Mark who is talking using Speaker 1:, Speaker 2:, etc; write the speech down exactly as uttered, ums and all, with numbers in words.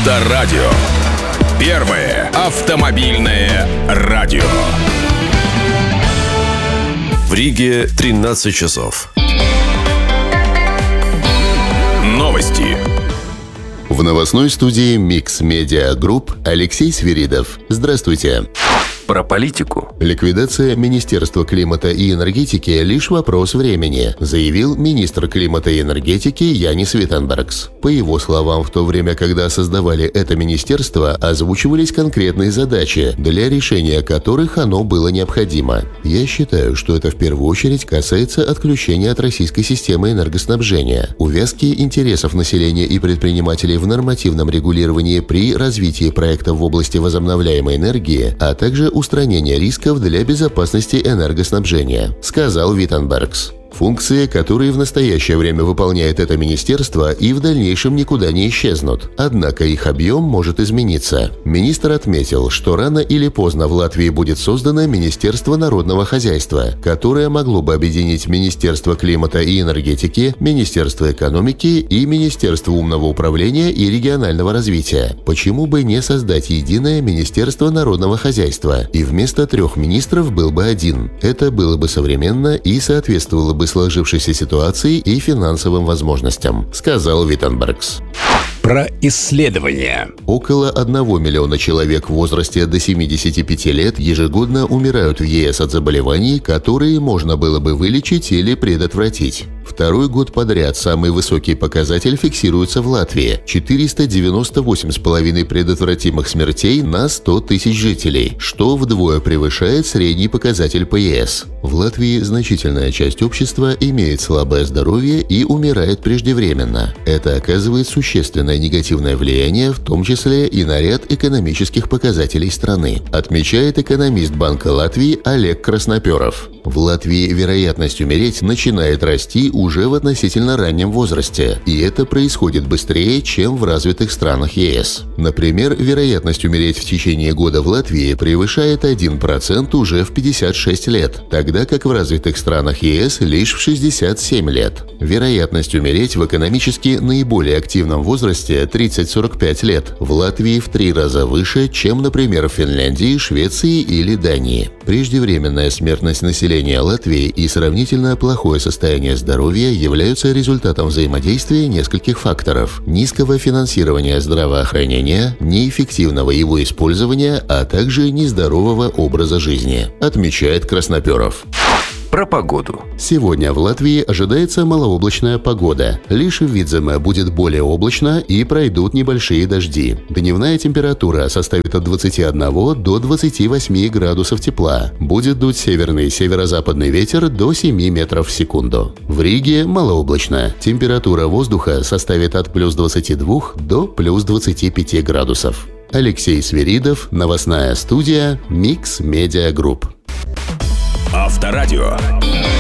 Speaker 1: Авторадио. Первое автомобильное радио.
Speaker 2: В Риге тринадцать часов.
Speaker 1: Новости.
Speaker 3: В новостной студии Mix Media Group Алексей Свиридов. Здравствуйте.
Speaker 2: Про политику.
Speaker 3: Ликвидация Министерства климата и энергетики – лишь вопрос времени, заявил министр климата и энергетики Янис Виттенбергс. По его словам, в то время, когда создавали это министерство, озвучивались конкретные задачи, для решения которых оно было необходимо. Я считаю, что это в первую очередь касается отключения от российской системы энергоснабжения, увязки интересов населения и предпринимателей в нормативном регулировании при развитии проектов в области возобновляемой энергии, а также устранения рисков для безопасности энергоснабжения, сказал Виттенбергс. Функции, которые в настоящее время выполняет это министерство, и в дальнейшем никуда не исчезнут. Однако их объем может измениться. Министр отметил, что рано или поздно в Латвии будет создано Министерство народного хозяйства, которое могло бы объединить Министерство климата и энергетики, Министерство экономики и Министерство умного управления и регионального развития. Почему бы не создать единое Министерство народного хозяйства, и вместо трех министров был бы один? Это было бы современно и соответствовало бы сложившейся ситуации и финансовым возможностям, сказал Виттенбергс.
Speaker 4: Про исследования.
Speaker 3: Около одного миллиона человек в возрасте до семидесяти пяти лет ежегодно умирают в ЕС от заболеваний, которые можно было бы вылечить или предотвратить. Второй год подряд самый высокий показатель фиксируется в Латвии – четыреста девяносто восемь целых пять десятых предотвратимых смертей на сто тысяч жителей, что вдвое превышает средний показатель по ЕС. В Латвии значительная часть общества имеет слабое здоровье и умирает преждевременно. Это оказывает существенное негативное влияние, в том числе и на ряд экономических показателей страны, отмечает экономист Банка Латвии Олег Красноперов. В Латвии вероятность умереть начинает расти уже в относительно раннем возрасте, и это происходит быстрее, чем в развитых странах ЕС. Например, вероятность умереть в течение года в Латвии превышает один процент уже в пятьдесят шесть лет, тогда как в развитых странах ЕС лишь в шестьдесят семь лет. Вероятность умереть в экономически наиболее активном возрасте тридцать сорок пять лет в Латвии в три раза выше, чем, например, в Финляндии, Швеции или Дании. Преждевременная смертность населения Латвии и сравнительно плохое состояние здоровья являются результатом взаимодействия нескольких факторов: низкого финансирования здравоохранения, неэффективного его использования, а также нездорового образа жизни, отмечает Красноперов.
Speaker 2: Про погоду.
Speaker 3: Сегодня в Латвии ожидается малооблачная погода. Лишь в Видземе будет более облачно и пройдут небольшие дожди. Дневная температура составит от двадцати одного до двадцати восьми градусов тепла. Будет дуть северный и северо-западный ветер до семи метров в секунду. В Риге малооблачно. Температура воздуха составит от плюс двадцати двух до плюс двадцати пяти градусов. Алексей Свиридов, новостная студия Mix Media Group.
Speaker 1: Авторадио.